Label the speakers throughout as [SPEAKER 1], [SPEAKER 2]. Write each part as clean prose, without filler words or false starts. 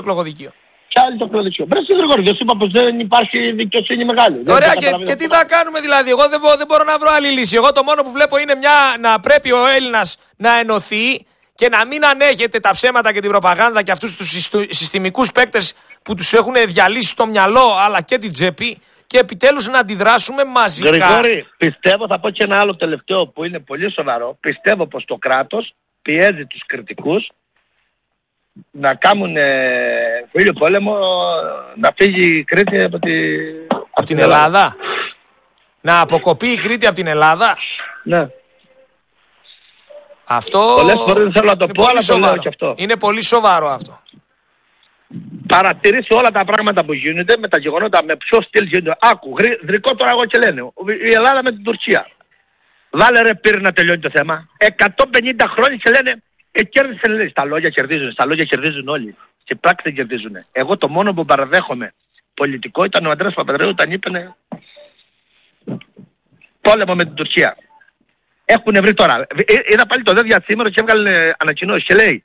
[SPEAKER 1] κλωβοδικείο.
[SPEAKER 2] Κι άλλη το κλωβοδικείο. Μπρε Γρηγόρη, δεν σου είπα πως δεν υπάρχει δικαιοσύνη μεγάλη.
[SPEAKER 1] Ωραία, και τι θα κάνουμε δηλαδή? Εγώ δεν μπορώ να βρω άλλη λύση. Εγώ το μόνο που βλέπω είναι να πρέπει ο Έλληνας να ενωθεί και να μην ανέχεται τα ψέματα και την προπαγάνδα και αυτούς τους συστημικούς παίκτες που τους έχουν διαλύσει στο μυαλό αλλά και την τσέπη και επιτέλους να αντιδράσουμε μαζικά.
[SPEAKER 2] Γρηγόρη, πιστεύω, θα πω και ένα άλλο τελευταίο που είναι πολύ σοβαρό. Πιστεύω πως το κράτος πιέζει τους κριτικούς να κάνουν φίλιο πόλεμο, να φύγει η Κρήτη
[SPEAKER 1] από την Ελλάδα. Να αποκοπεί η Κρήτη από την Ελλάδα.
[SPEAKER 2] Ναι.
[SPEAKER 1] Αυτό
[SPEAKER 2] πολλές φορές δεν θέλω να το πω, αλλά το λέω και αυτό.
[SPEAKER 1] Είναι πολύ σοβαρό αυτό.
[SPEAKER 2] Παρατηρήσει όλα τα πράγματα που γίνονται με τα γεγονότα, με ποιο στυλ γίνονται. Άκου, γρικό τώρα εγώ και λένε. Η Ελλάδα με την Τουρκία. Βάλε ρε πύρη να τελειώνει το θέμα. 150 χρόνια και λένε κέρδισε, λέει. Στα λόγια κερδίζουν όλοι. Στην πράξη δεν κερδίζουν. Εγώ το μόνο που παραδέχομαι πολιτικό ήταν ο Αντρέας Παπανδρέου όταν είπε πόλεμο με την Τουρκία. Έχουν βρει τώρα. Είδα πάλι το ΔΕΔΙΑ σήμερα και έβγαλε ανακοινώσεις και λέει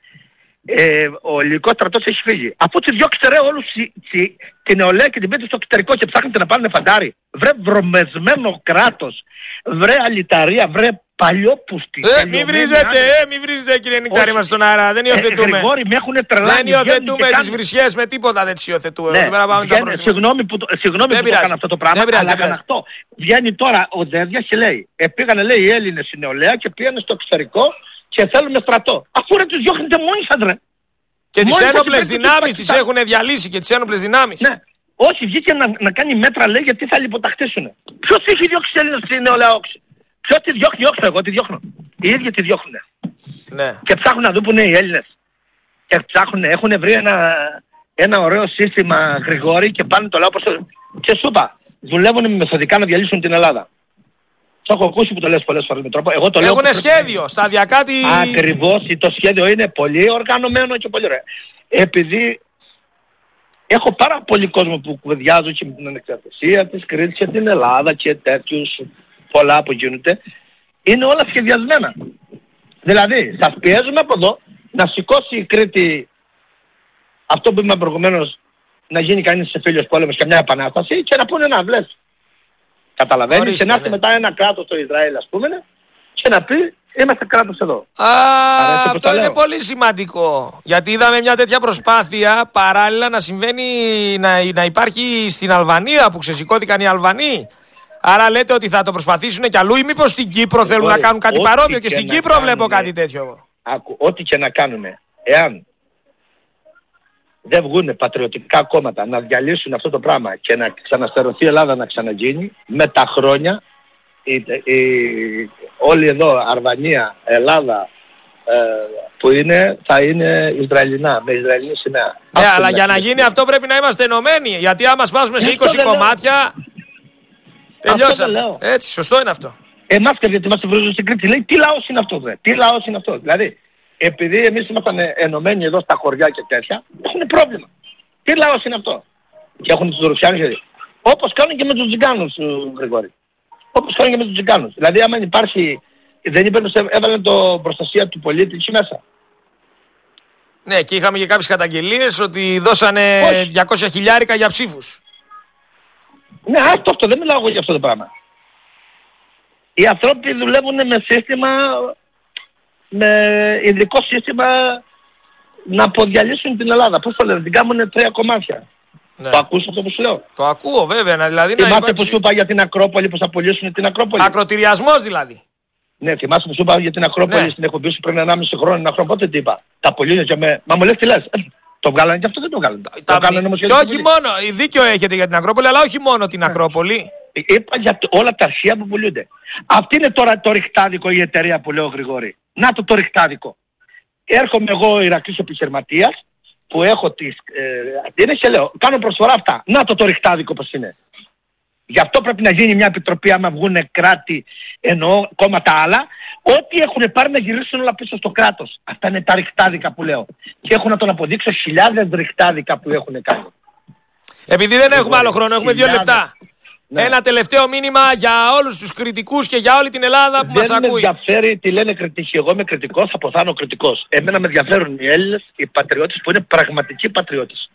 [SPEAKER 2] ο ελληνικός στρατός έχει φύγει. Αφού τους διώξετε ρε όλους την νεολαία και την πείτε στο εξωτερικό και ψάχνετε να πάνε φαντάρι. Βρε βρωμεσμένο κράτος. Βρε αλυταρία. Βρε παλιόπουστη.
[SPEAKER 1] Μη βρίζετε κύριε Νικτάρη μας στον αέρα. Δεν υιοθετούμε.
[SPEAKER 2] Γρηγόρη, με έχουν τρελάνει.
[SPEAKER 1] Δεν υιοθετούμε τις βρισιές με τίποτα, δεν τις υιοθετούμε.
[SPEAKER 2] Συγγνώμη που το έκανα αυτό το πράγμα. Αλλά αυτό. Βγαίνει τώρα ο ΔΕΔΙΑ και λέει πήγανε λέει οι Έλληνες η νεολαία και πήγανε στο εξωτερικό και θέλουμε στρατό. Αφού ρε τους διώχνετε μόνοι σας ρε.
[SPEAKER 1] Και τις ένοπλες δυνάμεις τις έχουν διαλύσει και τις ένοπλες δυνάμεις.
[SPEAKER 2] Ναι. Όχι, βγήκε να κάνει μέτρα λέει γιατί θα λιποταχτήσουν. Ποιος έχει διώξει τις Έλληνες στη νεολαία όξη? Ποιος τη διώχνει? Όχι εγώ τη διώχνω. Οι ίδιοι τη διώχνουν.
[SPEAKER 1] Ναι.
[SPEAKER 2] Και ψάχνουν να δουν που είναι οι Έλληνες. Και ψάχνουν, έχουν βρει ένα ωραίο σύστημα Γρηγόρη και πάνε το λαό προς το... Και σου είπα, δουλεύουν μεθοδικά να διαλύσουν την Ελλάδα. Το έχω ακούσει που το λες πολλές φορές με τρόπο. Εγώ το λέω.
[SPEAKER 1] Έχουν σχέδιο, σταδιακά τη...
[SPEAKER 2] Ακριβώς, το σχέδιο είναι πολύ οργανωμένο και πολύ ωραίο. Επειδή έχω πάρα πολύ κόσμο που κουβεντιάζω και με την ανεξαρτησία της Κρήτης και την Ελλάδα και τέτοιους πολλά που γίνονται, είναι όλα σχεδιασμένα. Δηλαδή, σας πιέζουμε από εδώ να σηκώσει η Κρήτη αυτό που είπαμε προηγουμένως, να γίνει κανείς σε φίλιος πόλεμος και μια επανάσταση και να πούνε να βλέπει. Καταλαβαίνεις, και να έρθει μετά ένα κράτος στο Ισραήλ ας πούμε και να πει είμαστε κράτος εδώ.
[SPEAKER 1] Αυτό είναι πολύ σημαντικό. Γιατί είδαμε μια τέτοια προσπάθεια παράλληλα να συμβαίνει, να υπάρχει στην Αλβανία που ξεσηκώθηκαν οι Αλβανοί. Άρα λέτε ότι θα το προσπαθήσουν κι αλλού ή μήπως στην Κύπρο θέλουν να κάνουν κάτι παρόμοιο? Και στην Κύπρο βλέπω κάτι τέτοιο.
[SPEAKER 2] Άκου, ό,τι και να κάνουν, εάν δεν βγουν πατριωτικά κόμματα να διαλύσουν αυτό το πράγμα και να ξαναστερωθεί η Ελλάδα να ξαναγίνει, με τα χρόνια όλοι εδώ, Αρβανία, Ελλάδα, που θα είναι Ισραηλινά, με Ισραηλινή σημαία.
[SPEAKER 1] Ναι, αλλά για να γίνει αυτό πρέπει να είμαστε ενωμένοι. Γιατί άμα σπάσουμε σε 20 κομμάτια, τελειώσαμε. Έτσι, σωστό είναι αυτό.
[SPEAKER 2] Εμάς και γιατί μας βρίζουν στην Κρήτη, λέει τι λαός είναι αυτό, τι λαός είναι αυτό. Δηλαδή, επειδή εμείς ήμασταν ενωμένοι εδώ στα χωριά και τέτοια, έχουν πρόβλημα. Τι λαός είναι αυτό? Και έχουν τους Ρωσιάνους γιατί. Όπως κάνουν και με τους Τζιγκάνους, Γρηγόρη. Όπως κάνουν και με τους Τζιγκάνους. Δηλαδή, άμα υπάρχει, δεν έβαλαν το προστασία του πολίτη εκεί μέσα.
[SPEAKER 1] Ναι, και είχαμε και κάποιες καταγγελίες ότι δώσανε 200.000 για ψήφους.
[SPEAKER 2] Ναι, αυτό, δεν μιλάω εγώ για αυτό το πράγμα. Οι άνθρωποι δουλεύουν με σύστημα, με ειδικό σύστημα να αποδιαλύσουν την Ελλάδα. Πώς το λένε, την κάνουν 3 κομμάτια. Ναι. Το ακούς αυτό που σου λέω?
[SPEAKER 1] Το ακούω βέβαια. Δηλαδή,
[SPEAKER 2] θυμάσαι που σου είπα για την Ακρόπολη, πως θα απολύσουν την Ακρόπολη?
[SPEAKER 1] Ακροτηριασμός δηλαδή.
[SPEAKER 2] Ναι, θυμάσαι που σου είπα για την Ακρόπολη στην εκπομπή σου πριν 1,5 χρόνο, πότε τι είπα? Τα απολύουν και με... Μα μου λες τι λες? Το βγάλανε και αυτό δεν το βγάλανε.
[SPEAKER 1] Και όχι μόνο, δίκιο έχετε για την Ακρόπολη, αλλά όχι μόνο την Ακρόπολη.
[SPEAKER 2] Είπα για όλα τα αρχεία που πουλούνται. Αυτή είναι τώρα το ριχτάδικο η εταιρεία που λέω Γρηγόρη. Να το ριχτάδικο. Έρχομαι εγώ ο Ηρακλής επιχειρηματίας που έχω τις αντίνες και λέω κάνω προσφορά αυτά. Να το ριχτάδικο πως είναι. Γι' αυτό πρέπει να γίνει μια επιτροπή άμα βγουν κράτη, εννοώ κόμματα άλλα, ό,τι έχουν πάρει να γυρίσουν όλα πίσω στο κράτος. Αυτά είναι τα ριχτάδικα που λέω. Και έχω να τον αποδείξω χιλιάδες ριχτάδικα που έχουν κάνει.
[SPEAKER 1] Επειδή δεν έχουμε άλλο χρόνο, έχουμε 2 λεπτά.
[SPEAKER 2] Ναι.
[SPEAKER 1] Ένα τελευταίο μήνυμα για όλους τους κριτικούς και για όλη την Ελλάδα που μας
[SPEAKER 2] Δεν με
[SPEAKER 1] ακούει.
[SPEAKER 2] ενδιαφέρει τι λένε κριτικοί. Εγώ είμαι κριτικός, θα ποθάνω κριτικός. Εμένα με ενδιαφέρουν οι Έλληνες, οι πατριώτες που είναι πραγματικοί πατριώτες.